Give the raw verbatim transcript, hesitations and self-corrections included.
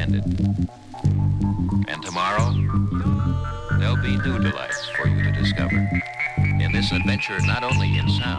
ended. And tomorrow, there'll be new delights for you to discover. In this adventure, not only in sound,